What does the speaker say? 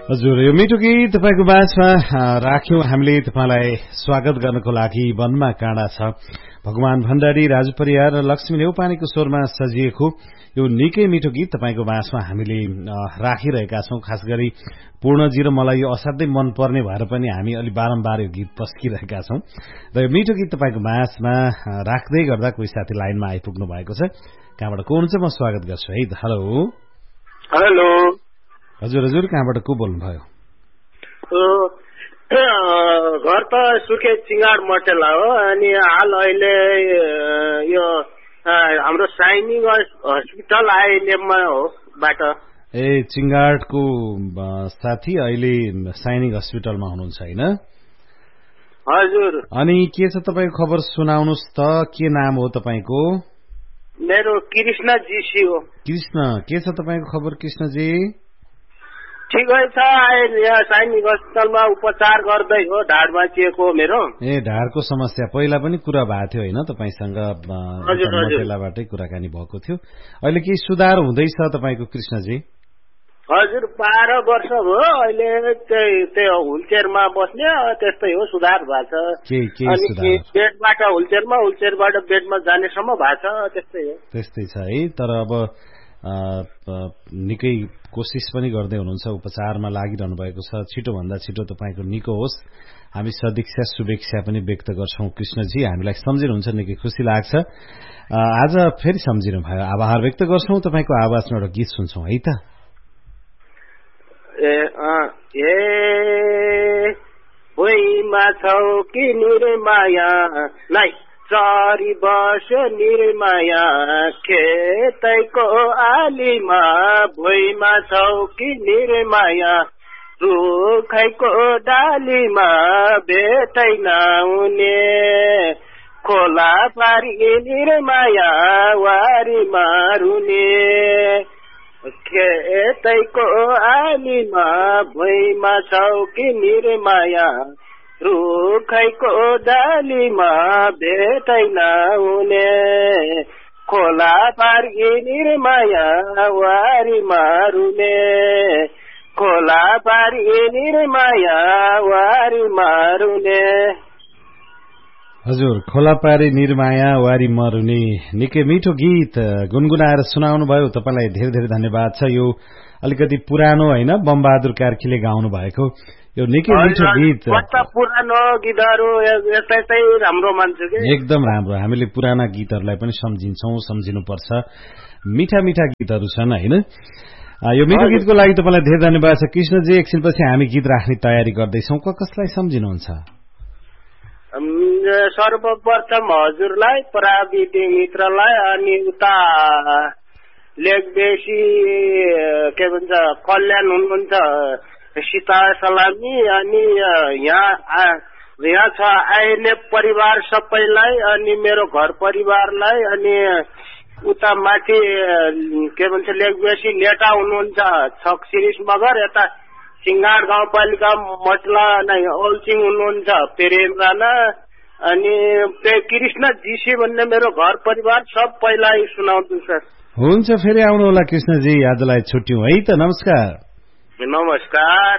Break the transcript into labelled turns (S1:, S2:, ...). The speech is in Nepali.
S1: हजुर, यो मिठो गीत तपाईको बाँसमा राख्यौं हामीले तपाईलाई स्वागत गर्नको लागि। वनमा काँडा छ भगवान भण्डारी, राजु परियार र लक्ष्मी नेउपानेको स्वरमा सजिएको यो निकै मिठो गीत तपाईको बाँसमा हामीले राखिरहेका छौं। खास गरी पूर्णजी र मलाई यो असाध्यै मन पर्ने भएर पनि हामी अलि बारम्बार यो गीत पस्किरहेका छौं र यो मिठो गीत तपाईको बाँसमा राख्दै गर्दा कोही साथी लाइनमा आइपुग्नु भएको छ। कहाँबाट को हुनुहुन्छ म स्वागत गर्छु है। Hello
S2: hello.
S1: हजुर हजुर, कहाँबाट को बोल्नुभयो?
S2: घर त सुर्खे चिंगाड मटेला हो। अनि हाल अहिले यो हाम्रो साइनिङ हस्पिटल आइलेममा हो बाट।
S1: ए, चिंगाडको साथी अहिले साइनिङ हस्पिटलमा हुनुहुन्छ हैन?
S2: हजुर।
S1: अनि के छ तपाईको खबर सुनाउनुस् त? के नाम हो तपाईको?
S2: मेरो कृष्ण जीसी हो।
S1: कृष्ण, के छ तपाईको खबर कृष्णजी?
S2: ठिकै छ। यहाँ साइनिङ हस्पिटलमा उपचार गर्दै हो। ढाड भाँचिएको मेरो।
S1: ए, ढाडको समस्या पहिला पनि कुरा भएको थियो हैन तपाईसँग? मोटेलाबाटै कुराकानी भएको थियो। अहिले के सुधार हुँदैछ तपाईको कृष्णजी?
S2: हजुर, 12 वर्ष भयो अहिले। त्यही हुलचेयरमा बस्ने त्यस्तै हो, सुधार भएको छ। अनि बेडबाट हुलचेयरमा, हुलचेयरबाट बेडमा जानेसम्म भएको छ, त्यस्तै हो। त्यस्तै
S1: छ है। तर अब निकै कोसिस पनि गर्दै हुनुहुन्छ, उपचारमा लागिरहनु भएको छ। छिटोभन्दा छिटो तपाईको निको होस्, हामी सदिक्षा शुभेच्छा पनि व्यक्त गर्छौं कृष्णजी। हामीलाई सम्झिनुहुन्छ, निकै खुसी लाग्छ। आज फेरि सम्झिनु भयो, आभार व्यक्त गर्छौं। तपाईको आवाजमा एउटा गीत सुन्छौं है त।
S2: भुइँमा छौ कि निर्माया नै चरी बस्यो निर्माया खेतैको आलीमा। भुइँमा छौ कि निर्माया रुखैको डालीमा भेटै नहुने खोला पारी निर्माया वारी मारुने। खेतैको आलीमा भुइँमा छौ कि निर्माया रुखैको डालीमा भेटै नहुने खोला पारी निर्माया वारी मारुने खोला पारी निर्माया वारी मारुने।
S1: हजुर, खोला पारी निर्माया वारी मरुने निकै मिठो गीत गुनगुनाएर सुनाउनु भयो। तपाईलाई धेरै धेरै धन्यवाद छ। यो अलिकति पुरानो हैन, बमबहादुर कार्कीले गाउनु भएको यो निकै मिठो गीत।
S2: पुरानो गीतहरु यस्तै राम्रो मान्छु के।
S1: एकदम राम्रो। हामीले पुराना गीतहरुलाई पनि सम्झिन्छौं, सम्झिनुपर्छ। मिठा मिठा गीतहरु छन् हैन? यो मिठो गीतको लागि तपाईलाई धेरै धन्यवाद छ कृष्णजी। एकछिनपछि हामी गीत राख्ने तयारी गर्दैछौं। कसलाई सम्झिनुहुन्छ?
S2: सर्वप्रथम हजुरलाई, प्राविधि मित्रलाई, अनि उता लेकबेसी के भन्छ कल्याण हुनुहुन्छ सीता सलामी, अनि यहाँ छ आइने परिवार सबैलाई, अनि मेरो घर परिवारलाई, अनि उता माथि के भन्छ लेकबेसी नेता हुनुहुन्छ छक शिरिष मगर, यता सिंगाड गाउँपालिका मटला नै ओल्सिङ हुनुहुन्छ प्रेम राणा, अनि कृष्ण जीसी भन्ने मेरो घर परिवार सबैलाई सुनाउँछु सर।
S1: हुन्छ, फेरि आउनु होला कृष्णजी। आजलाई छुट्यौं है त। नमस्कार।
S2: नमस्कार।